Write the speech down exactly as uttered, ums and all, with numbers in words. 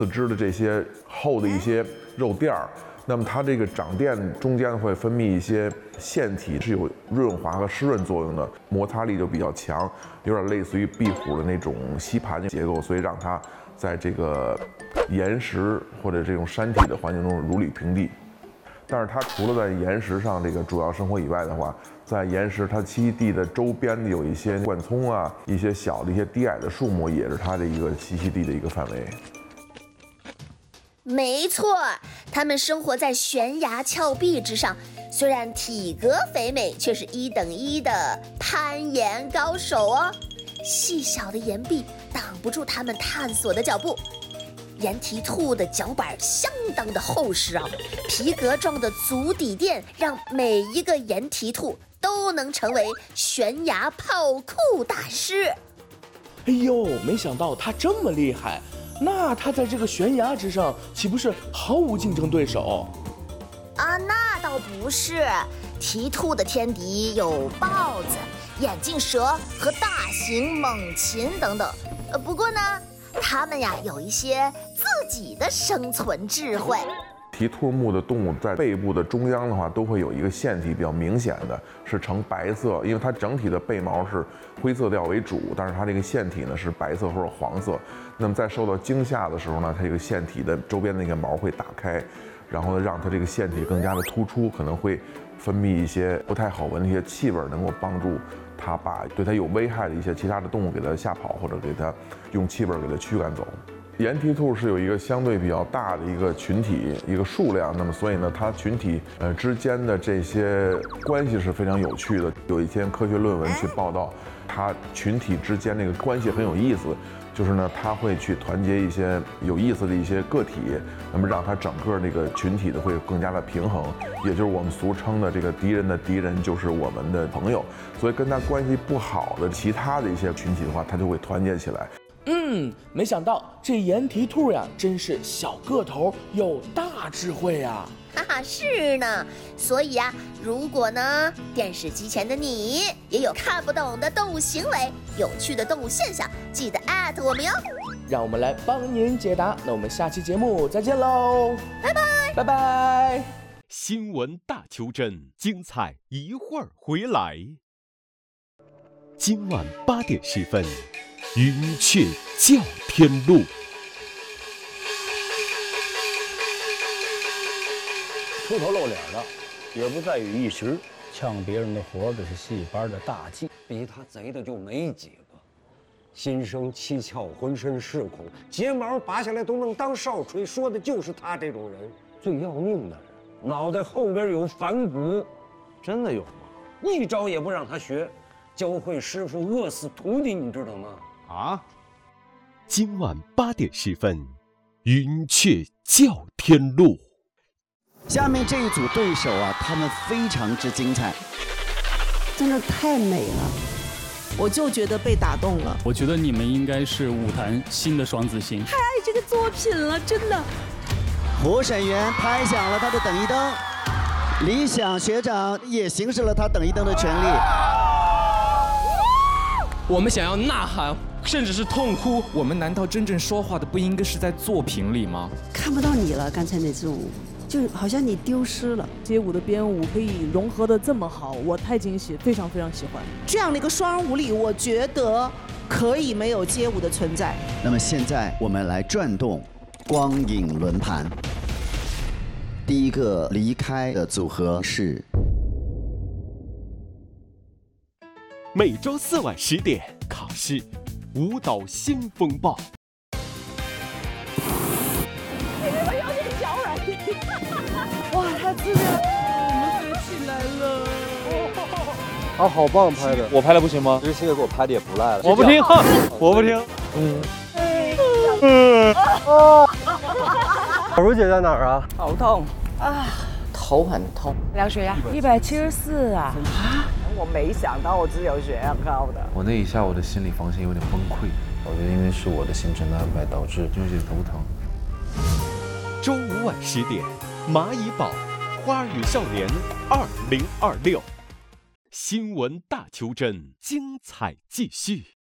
四肢的这些厚的一些肉垫儿。那么它这个长垫中间会分泌一些腺体，是有润滑和湿润作用的，摩擦力就比较强，有点类似于壁虎的那种吸盘结构，所以让它在这个岩石或者这种山体的环境中如履平地。但是它除了在岩石上这个主要生活以外的话，在岩石它栖息地的周边有一些灌丛啊，一些小的一些低矮的树木，也是它的一个栖息地的一个范围。 没错，它们生活在悬崖峭壁之上，虽然体格肥美，却是一等一的攀岩高手哦。细小的岩壁挡不住它们探索的脚步。岩蹄兔的脚板相当的厚实啊，皮革状的足底垫让每一个岩蹄兔都能成为悬崖跑酷大师。 哎呦，没想到他这么厉害，那他在这个悬崖之上岂不是毫无竞争对手？ 啊，那倒不是，蹄兔的天敌有豹子、眼镜蛇和大型猛禽等等。呃，不过呢，它们呀有一些自己的生存智慧。 蹄兔目的动物在背部的中央的话，都会有一个腺体比较明显的，是呈白色，因为它整体的背毛是灰色调为主，但是它这个腺体呢是白色或者黄色。那么在受到惊吓的时候呢，它这个腺体的周边那个毛会打开，然后呢让它这个腺体更加的突出，可能会分泌一些不太好闻的一些气味，能够帮助它把对它有危害的一些其他的动物给它吓跑，或者给它用气味给它驱赶走。岩蹄兔是有一个相对比较大的一个群体，一个数量，那么所以呢，它群体呃之间的这些关系是非常有趣的。有一篇科学论文去报道，它群体之间那个关系很有意思，就是呢，它会去团结一些有意思的一些个体，那么让它整个这个群体的会更加的平衡，也就是我们俗称的这个敌人的敌人就是我们的朋友。所以跟它关系不好的其他的一些群体的话，它就会团结起来。 嗯，没想到这岩蹄兔呀，真是小个头有大智慧呀！ 哈哈，是呢。所以啊，如果呢电视机前的你也有看不懂的动物行为、有趣的动物现象，记得艾特我们哟。 让我们来帮您解答。那我们下期节目再见喽， 拜拜， 拜拜。 新闻大求真，精彩一会儿回来。今晚八点十分。云雀叫天路， 出头露脸的，也不在于一时，抢别人的活，这是戏班的大忌。 比他贼的就没几个，心生七窍，浑身是孔，睫毛拔下来都能当哨吹，说的就是他这种人。最要命的是，脑袋后边有反骨，真的有吗？一招也不让他学，教会师傅饿死徒弟，你知道吗？ 啊！今晚八点十分，云雀叫天路。 下面这一组对手啊，他们非常之精彩， 真的太美了，我就觉得被打动了。 我觉得你们应该是舞坛新的双子星。 太爱这个作品了，真的。 评审员拍响了他的等一灯，理想学长也行使了他等一灯的权利。 我们想要呐喊，甚至是痛哭。 我们难道真正说话的不应该是在作品里吗？ 看不到你了，刚才那支舞，就好像你丢失了。 街舞的编舞可以融合的这么好，我太惊喜，非常非常喜欢。 这样的一个双人舞里，我觉得可以没有街舞的存在。 那么现在我们来转动光影轮盘，第一个离开的组合是。 每周四晚十点，考试舞蹈新风暴。 你们有点小软哇，太自恋了，我们飞起来了！ 啊，好棒拍的， 我拍的不行吗？ 这个谢谢给我拍的也不赖了。 我不听，我不听。 嗯。嗯。啊！小茹姐在哪儿啊？ 头痛啊，头很痛。量血压一百七十四啊！ 啊！我没想到我只有血压高的。 我那一下我的心理防线有点崩溃，我觉得因为是我的行程的安排导致有点头疼。 周五晚十点，蚂蚁堡花儿与少年二零二六，新闻大求真，精彩继续。